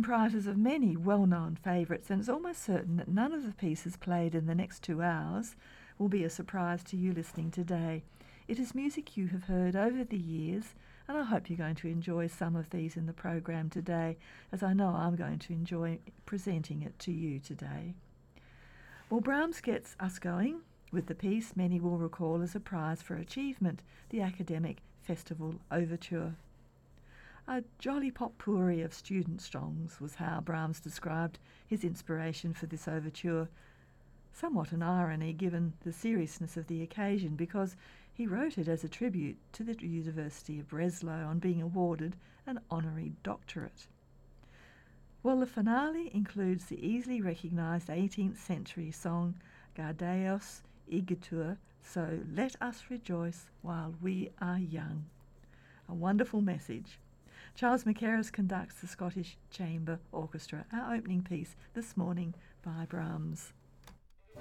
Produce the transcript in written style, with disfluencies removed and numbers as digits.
comprises of many well-known favourites, and it's almost certain that none of the pieces played in the next 2 hours will be a surprise to you listening today. It is music you have heard over the years, and I hope you're going to enjoy some of these in the program today, as I know I'm going to enjoy presenting it to you today. Well, Brahms gets us going with the piece many will recall as a prize for achievement, the Academic Festival Overture. A jolly potpourri of student songs was how Brahms described his inspiration for this overture. Somewhat an irony given the seriousness of the occasion, because he wrote it as a tribute to the University of Breslau on being awarded an honorary doctorate. Well, the finale includes the easily recognised 18th century song Gaudeus Igitur, so let us rejoice while we are young. A wonderful message. Charles Mackerras conducts the Scottish Chamber Orchestra, our opening piece this morning by Brahms.